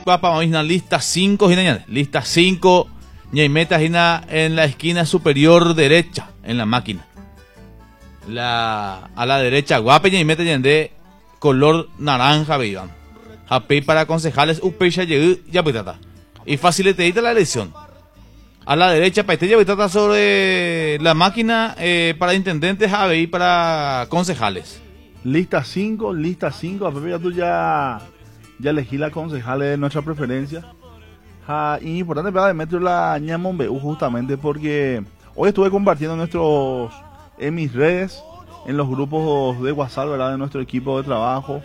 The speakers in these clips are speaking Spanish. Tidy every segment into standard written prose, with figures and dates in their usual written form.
cuapa lista 5 lista 5 y meta en la esquina superior derecha en la máquina. A la derecha guapa y meta de color naranja veían. Japey para concejales upecha ya pitata. Y facilita la elección. A la derecha paite ya pitata sobre la máquina para intendentes y para concejales. Lista 5, a Pepe ya tú ya elegí la concejales de nuestra preferencia. Y importante para Demetrio la Ñamonbeu justamente porque hoy estuve compartiendo en mis redes, en los grupos de WhatsApp, ¿verdad? De nuestro equipo de trabajo.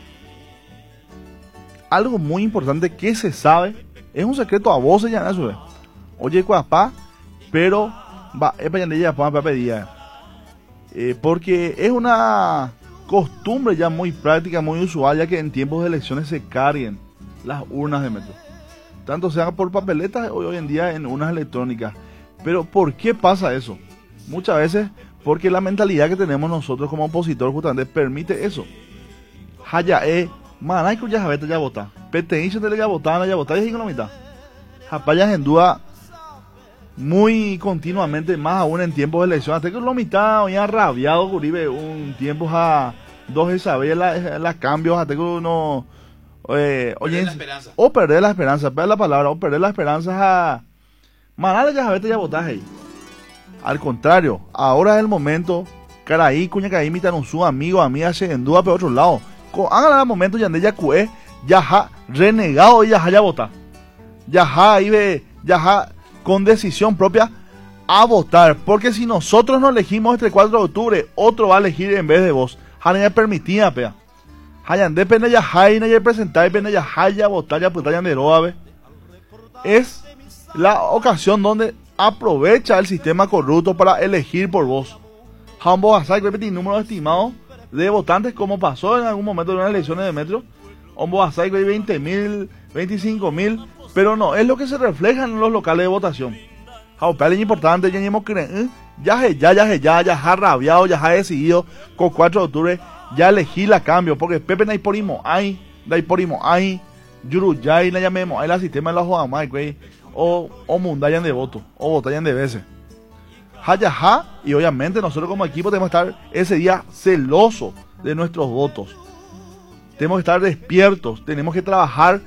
Algo muy importante que se sabe, es un secreto a voces ya no. Oye, cuapá, pero va, es para ya para pedir. Porque es una costumbre ya muy práctica, muy usual, ya que en tiempos de elecciones se carguen las urnas de metro. Tanto sea por papeletas hoy en día en urnas electrónicas. Pero ¿por qué pasa eso? Muchas veces porque la mentalidad que tenemos nosotros como opositor justamente permite eso. Haya manaico ya sabete ya vota. PTI se te le ya votar y sin la mitad. Japayas en duda muy continuamente, más aún en tiempos de elección. Hasta que la mitad hoy ha rabiado Uribe un tiempo a dos Isabel la cambios hasta que uno perder la esperanza. O perder la esperanza, perder la palabra, o perder la esperanza a manala ya sabete ya votar ahí. Al contrario, ahora es el momento. Caraí, cuña caí, mitan un su amigo, amiga, se en duda por otro lado. Háganle el momento ya de ya cué, ya ha renegado y ya votar. Ya ahí ve, ya con decisión propia a votar. Porque si nosotros no elegimos este 4 de octubre, otro va a elegir en vez de vos. Jane ya permitía, pea. Hayan depende ya hay, ya presentar, depende ya haya votar, ya putar, ya de es la ocasión donde aprovecha el sistema corrupto para elegir por vos. Ambos a repetir números estimados de votantes como pasó en algún momento de unas elecciones de metro. Ambos a 20.000, 25.000, pero no, es lo que se refleja en los locales de votación. Jaupal es importante, ya ha rabiado, ya ha decidido con 4 de octubre, ya elegí la cambio, porque Pepe Naiporimo hay, Yuruyay, la llamemos, hay la sistema de la Jodamay, o mundayan de voto, o votayan de veces. Y obviamente nosotros como equipo tenemos que estar ese día celosos de nuestros votos. Tenemos que estar despiertos, tenemos que trabajar,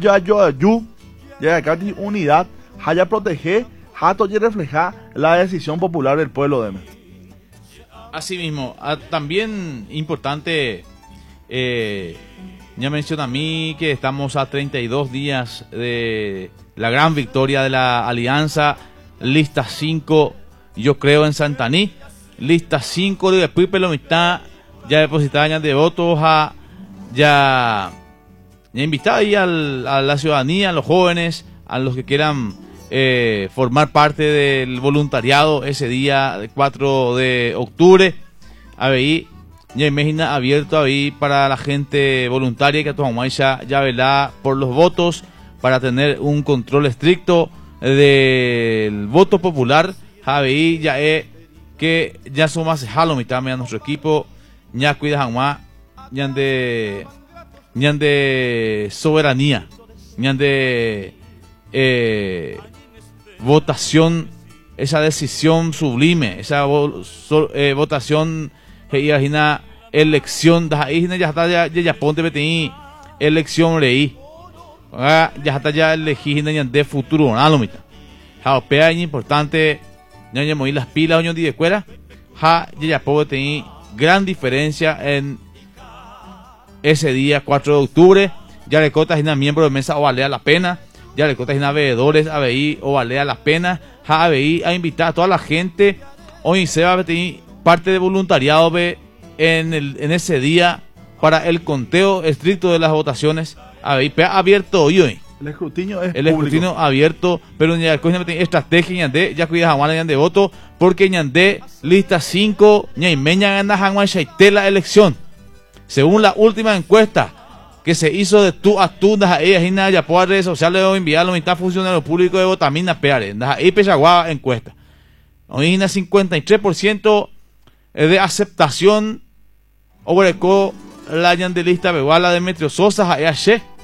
ya unidad, proteger, y reflejar la decisión popular del pueblo de México. Asimismo, también importante, ya menciona a mí que estamos a 32 días de la gran victoria de la Alianza, lista 5, yo creo en Santaní, lista 5 de después mitad ya depositada de votos ya invitado ahí a la ciudadanía, a los jóvenes, a los que quieran formar parte del voluntariado ese día 4 de octubre. Ahí ya imagina abierto ahí para la gente voluntaria que toma ya velá por los votos para tener un control estricto del voto popular. Ahí ya que ya somos jalo mitad de nuestro equipo ya cuida jamás ya de soberanía ya de votación, esa decisión sublime, esa votación que imagina elección ya está ya ponte betí elección leí ya está ya elegí de futuro no mitad es importante ya moví las pilas años de escuela ya puedo tener gran diferencia en ese día 4 de octubre. Ya le cotas una miembro de mesa o valea la pena, ya le cotas una veedores a ver o valea la pena a ver a invitar a toda la gente hoy se va a tener parte de voluntariado en ese día para el conteo estricto de las votaciones a ver abierto hoy. El escrutinio es escrutinio abierto, pero ya tiene estrategia ya cuida jamás de voto, porque de lista 5 meña gana jamás la elección. Según la última encuesta que se hizo de tú a tú, ya por redes sociales o enviar la mitad funcionario público de Botamina Peare, ahí pechagua encuesta. Hoy 53% de aceptación, o la lista beguala de Demetrio Sosa,